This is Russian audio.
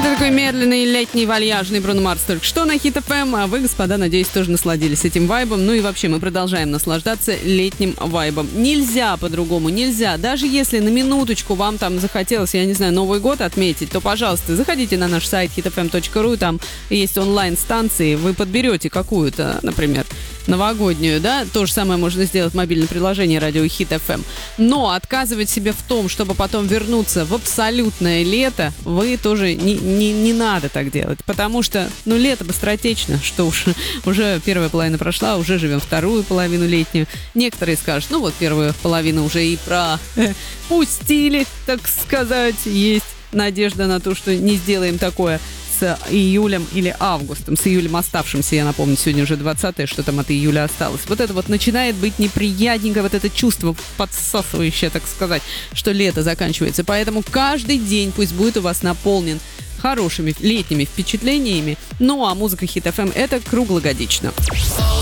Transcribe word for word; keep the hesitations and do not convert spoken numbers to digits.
Это такой медленный летний вальяжный Бруно Марс только что на Хит эф эм, а вы, господа, надеюсь, тоже насладились этим вайбом. Ну и вообще, мы продолжаем наслаждаться летним вайбом. Нельзя по-другому, нельзя. Даже если на минуточку вам там захотелось, я не знаю, Новый год отметить, то, пожалуйста, заходите на наш сайт хит эф эм точка ру, там есть онлайн-станции, вы подберете какую-то, например, новогоднюю, да, то же самое можно сделать в мобильном приложении радио Хит эф эм. Но отказывать себе в том, чтобы потом вернуться в абсолютное лето, вы тоже не, не, не надо так делать, потому что, ну, лето быстротечно, что уж, уже первая половина прошла, уже живем вторую половину летнюю. Некоторые скажут, ну вот первую половину уже и пропустили, так сказать, есть надежда на то, что не сделаем такое с июлем или августом. С июлем оставшимся, я напомню, сегодня уже двадцатое, что там от июля осталось. Вот это вот начинает быть неприятненько, вот это чувство подсасывающее, так сказать, что лето заканчивается. Поэтому каждый день пусть будет у вас наполнен хорошими летними впечатлениями. Ну а музыка Хит эф эм — это круглогодично.